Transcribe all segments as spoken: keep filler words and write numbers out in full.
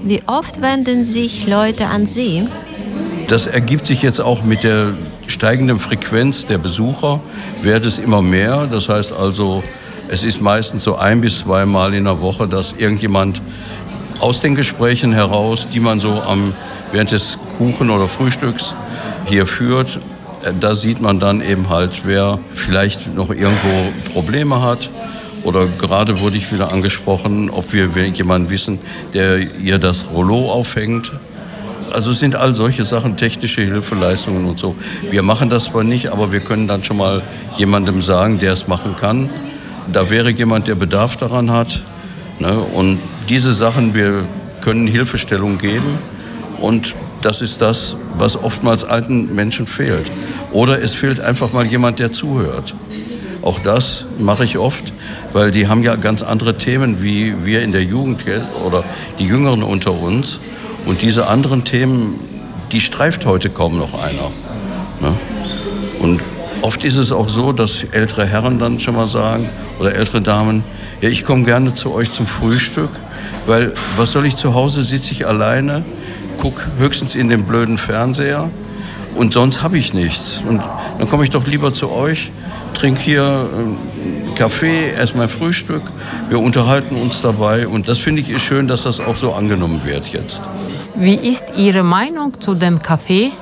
Wie oft wenden sich Leute an Sie? Das ergibt sich jetzt auch mit der steigenden Frequenz der Besucher, wird es immer mehr. Das heißt also, es ist meistens so ein bis zweimal in der Woche, dass irgendjemand aus den Gesprächen heraus, die man so am, während des Kuchen- oder Frühstücks hier führt, da sieht man dann eben halt, wer vielleicht noch irgendwo Probleme hat. Oder gerade wurde ich wieder angesprochen, ob wir jemanden wissen, der ihr das Rollo aufhängt. Also es sind all solche Sachen, technische Hilfeleistungen und so. Wir machen das zwar nicht, aber wir können dann schon mal jemandem sagen, der es machen kann. Da wäre jemand, der Bedarf daran hat. Ne? Und diese Sachen, wir können Hilfestellung geben. Und das ist das, was oftmals alten Menschen fehlt. Oder es fehlt einfach mal jemand, der zuhört. Auch das mache ich oft, weil die haben ja ganz andere Themen wie wir in der Jugend oder die Jüngeren unter uns. Und diese anderen Themen, die streift heute kaum noch einer. Ne? Und oft ist es auch so, dass ältere Herren dann schon mal sagen, oder ältere Damen, ja, ich komme gerne zu euch zum Frühstück, weil was soll ich zu Hause, sitze ich alleine, gucke höchstens in den blöden Fernseher und sonst habe ich nichts. Und dann komme ich doch lieber zu euch, trinke hier einen Kaffee, esse mein Frühstück, wir unterhalten uns dabei und das finde ich ist schön, dass das auch so angenommen wird jetzt. Wie ist Ihre Meinung zu dem Kaffee?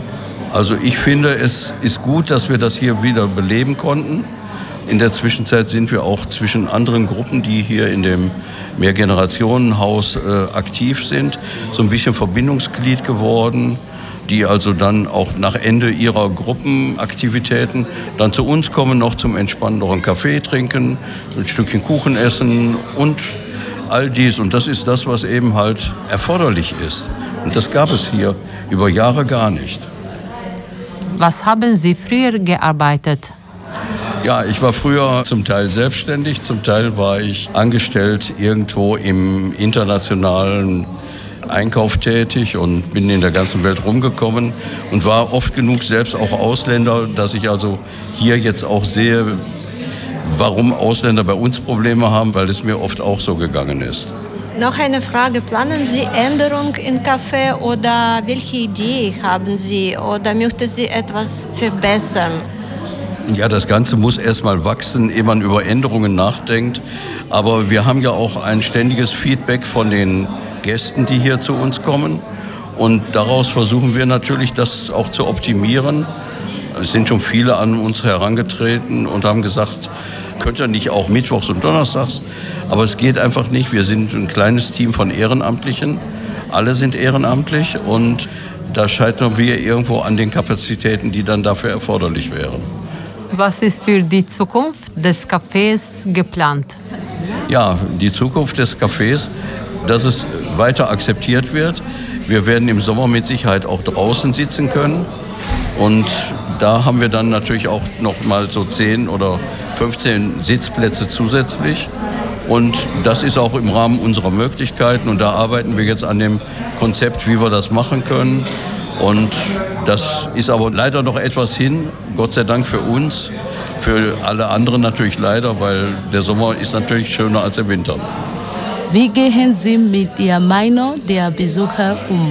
Also ich finde, es ist gut, dass wir das hier wieder beleben konnten. In der Zwischenzeit sind wir auch zwischen anderen Gruppen, die hier in dem Mehrgenerationenhaus äh, aktiv sind, so ein bisschen Verbindungsglied geworden, die also dann auch nach Ende ihrer Gruppenaktivitäten dann zu uns kommen, noch zum Entspannen noch einen Kaffee trinken, ein Stückchen Kuchen essen und all dies. Und das ist das, was eben halt erforderlich ist. Und das gab es hier über Jahre gar nicht. Was haben Sie früher gearbeitet? Ja, ich war früher zum Teil selbstständig, zum Teil war ich angestellt irgendwo im internationalen Einkauf tätig und bin in der ganzen Welt rumgekommen und war oft genug selbst auch Ausländer, dass ich also hier jetzt auch sehe, warum Ausländer bei uns Probleme haben, weil es mir oft auch so gegangen ist. Noch eine Frage, planen Sie Änderungen im Café oder welche Idee haben Sie oder möchten Sie etwas verbessern? Ja, das Ganze muss erstmal wachsen, ehe man über Änderungen nachdenkt. Aber wir haben ja auch ein ständiges Feedback von den Gästen, die hier zu uns kommen. Und daraus versuchen wir natürlich, das auch zu optimieren. Es sind schon viele an uns herangetreten und haben gesagt, könnt ihr nicht auch mittwochs und donnerstags? Aber es geht einfach nicht. Wir sind ein kleines Team von Ehrenamtlichen. Alle sind ehrenamtlich und da scheitern wir irgendwo an den Kapazitäten, die dann dafür erforderlich wären. Was ist für die Zukunft des Cafés geplant? Ja, die Zukunft des Cafés, dass es weiter akzeptiert wird. Wir werden im Sommer mit Sicherheit auch draußen sitzen können. Und da haben wir dann natürlich auch noch mal so zehn oder fünfzehn Sitzplätze zusätzlich. Und das ist auch im Rahmen unserer Möglichkeiten. Und da arbeiten wir jetzt an dem Konzept, wie wir das machen können. Und das ist aber leider noch etwas hin, Gott sei Dank für uns, für alle anderen natürlich leider, weil der Sommer ist natürlich schöner als der Winter. Wie gehen Sie mit der Meinung der Besucher um?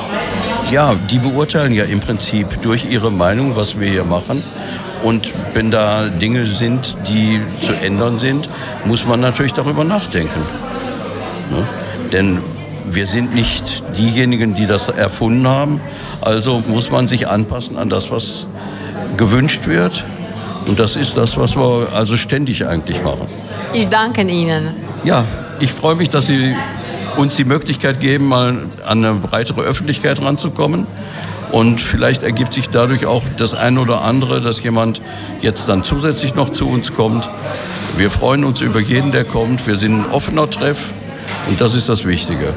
Ja, die beurteilen ja im Prinzip durch ihre Meinung, was wir hier machen. Und wenn da Dinge sind, die zu ändern sind, muss man natürlich darüber nachdenken. Ne? Denn wir sind nicht diejenigen, die das erfunden haben. Also muss man sich anpassen an das, was gewünscht wird. Und das ist das, was wir also ständig eigentlich machen. Ich danke Ihnen. Ja, ich freue mich, dass Sie uns die Möglichkeit geben, mal an eine breitere Öffentlichkeit ranzukommen. Und vielleicht ergibt sich dadurch auch das eine oder andere, dass jemand jetzt dann zusätzlich noch zu uns kommt. Wir freuen uns über jeden, der kommt. Wir sind ein offener Treff und das ist das Wichtige.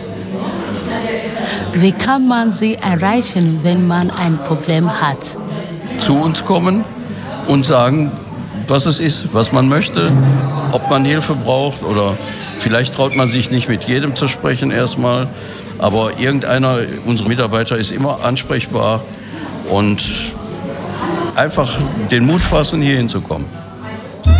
Wie kann man Sie erreichen, wenn man ein Problem hat? Zu uns kommen und sagen, was es ist, was man möchte, ob man Hilfe braucht oder vielleicht traut man sich nicht mit jedem zu sprechen erstmal, aber irgendeiner unserer Mitarbeiter ist immer ansprechbar und einfach den Mut fassen, hier hinzukommen.